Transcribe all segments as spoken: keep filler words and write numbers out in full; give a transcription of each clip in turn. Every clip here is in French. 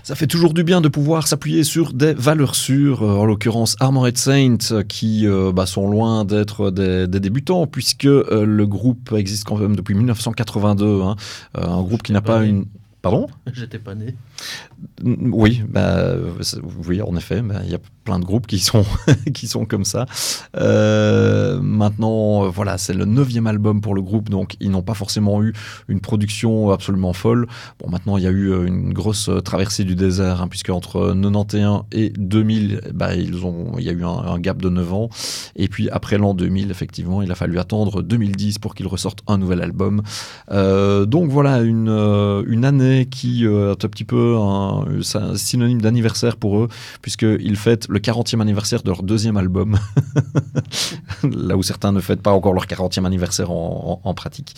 Ça fait toujours du bien de pouvoir s'appuyer sur des valeurs sûres, en l'occurrence Armored Saint, qui euh, bah, sont loin d'être des, des débutants, puisque euh, le groupe existe quand même depuis dix-neuf cent quatre-vingt-deux, hein, euh, un groupe qui n'a pas, pas une... Pardon ? J'étais pas né. Oui, bah, oui, en effet, bah, il y a plein de groupes qui sont, qui sont comme ça. Euh, maintenant, voilà, c'est le neuvième album pour le groupe, donc ils n'ont pas forcément eu une production absolument folle. Bon, maintenant, il y a eu une grosse traversée du désert, hein, puisque entre quatre-vingt-onze et deux mille, bah, ils ont, il y a eu un, un gap de neuf ans. Et puis, après l'an deux mille, effectivement, il a fallu attendre deux mille dix pour qu'ils ressortent un nouvel album. Euh, donc, voilà, une, une année qui euh, est un petit peu un, c'est un synonyme d'anniversaire pour eux, puisqu'ils fêtent le quarantième anniversaire de leur deuxième album. Là où certains ne fêtent pas encore leur quarantième anniversaire en, en, en pratique.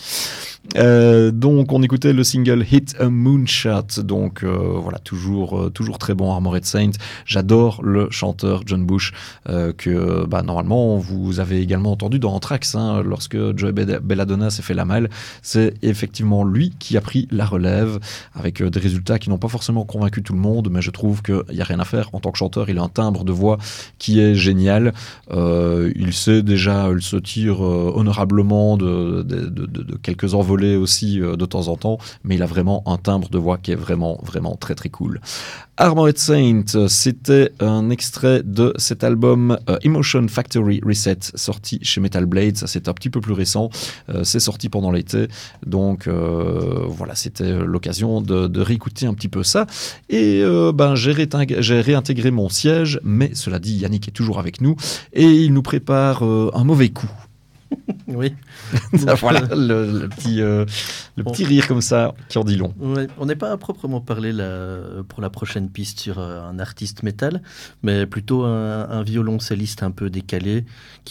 Euh, donc on écoutait le single Hit a Moonshot, donc euh, voilà, toujours, euh, toujours très bon Armored Saint. J'adore le chanteur John Bush, euh, que bah, normalement vous avez également entendu dans Anthrax, hein, lorsque Joey Belladonna s'est fait la malle. C'est effectivement lui qui a pris la relève, avec euh, des résultats qui n'ont pas forcément convaincu tout le monde, mais je trouve qu'il n'y a rien à faire. En tant que chanteur, il a un timbre de voix qui est génial. Euh, il sait déjà, il se tire euh, honorablement de, de, de, de, de quelques envolées aussi euh, de temps en temps, mais il a vraiment un timbre de voix qui est vraiment, vraiment très très cool. Armored Saint, c'était un extrait de cet album euh, Emotion Factory Reset, sorti chez Metal Blade. Ça, c'est un petit peu plus récent. Euh, c'est sorti pendant l'été, donc euh, voilà, c'était l'occasion de, de réécouter un petit peu ça. Et euh, ben, j'ai, réintég- j'ai réintégré mon siège, mais cela dit, Yannick est toujours avec nous et il nous prépare euh, un mauvais coup. Oui. Ça, voilà, le, le, petit, euh, le petit rire comme ça qui en dit long. Ouais, on n'est pas à proprement parler là, pour la prochaine piste sur euh, un artiste métal, mais plutôt un, un violoncelliste un peu décalé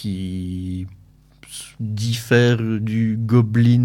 qui diffère du goblin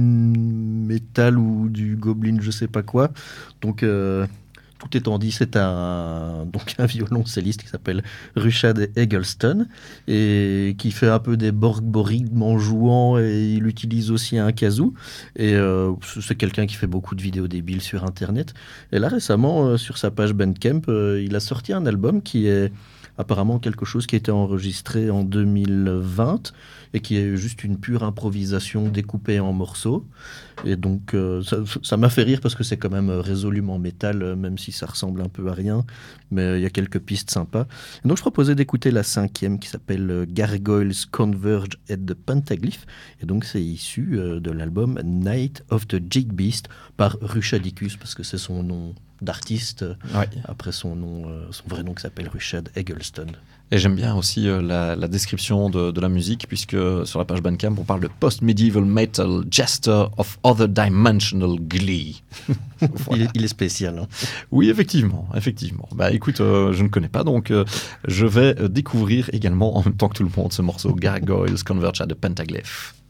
métal ou du goblin je sais pas quoi. Donc... Euh Tout étant dit, c'est un, donc un violoncelliste qui s'appelle Rushad Eggleston et qui fait un peu des borborigmes en jouant, et il utilise aussi un kazoo. Et euh, c'est quelqu'un qui fait beaucoup de vidéos débiles sur Internet. Et là, récemment, euh, sur sa page Bandcamp, euh, il a sorti un album qui est apparemment quelque chose qui a été enregistré en deux mille vingt et qui est juste une pure improvisation découpée en morceaux. Et donc euh, ça, ça m'a fait rire parce que c'est quand même résolument métal, même si ça ressemble un peu à rien, mais il y a quelques pistes sympas. Et donc je proposais d'écouter la cinquième qui s'appelle Gargoyles Converge at the Pentaglyph, et donc c'est issu euh, de l'album Night of the Jig Beast par Rushadicus, parce que c'est son nom d'artiste, ouais. Après son nom, euh, son vrai nom qui s'appelle Rushad Eggleston. Et j'aime bien aussi euh, la, la description de, de la musique, puisque sur la page Bandcamp, on parle de post-medieval metal, jester of other dimensional glee. Voilà. il, est, il est spécial. Hein. Oui, effectivement, effectivement. Bah écoute, euh, je ne connais pas, donc euh, je vais euh, découvrir également en même temps que tout le monde ce morceau Gargoyles Converge at the Pentaglyph.